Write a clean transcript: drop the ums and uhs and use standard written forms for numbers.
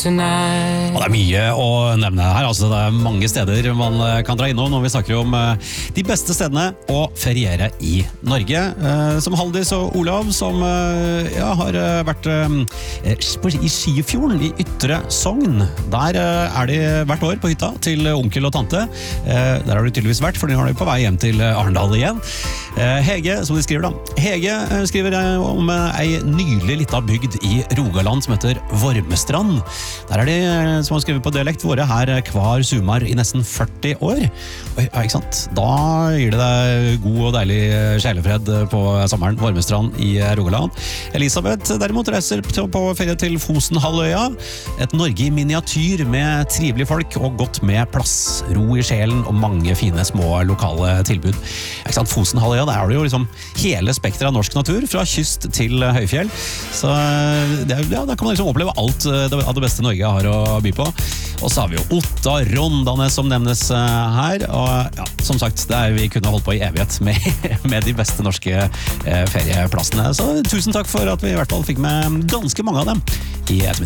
tonight. Og det mye å nevne her, altså det mange steder man kan dra innom når vi snakker om de beste stedene å feriere i Norge. Som Haldis og Olav, som har vært i Skifjorden i Ytre Sogn. Der de hvert år på hytta til onkel og tante. Der har de tydeligvis vært, for de har de på vei hjem til Arendal igjen. Hege, som de skriver da. Hege skriver om ei nylig lita bygd i Rogaland som heter Vormestrand. Der de, som har skrevet på dialekt, våre her kvar sumar i nesten 40 år. Ja, ikke sant? Da gir det deg god og deilig sjelefred på sommeren, Vormestrand i Rogaland. Elisabeth derimot reiser på ferie til Fosenhalvøya. Et Norge i miniatyr med trivelige folk og godt med plass, ro i sjelen og mange fine små lokale tilbud. Ikke sant? Fosenhalvøya, der har du jo liksom hele spektret av norsk natur, fra kyst til høyfjell. Så der kan man liksom oppleve alt av det beste Norge har å by på. Og så har vi jo Otta, Rondanes som nevnes her. Og ja, som sagt, vi kunne holdt på i evighet med de beste norske ferieplassene. Så tusen takk for at vi i hvert fall fikk med ganske mange av dem i ettermiddag.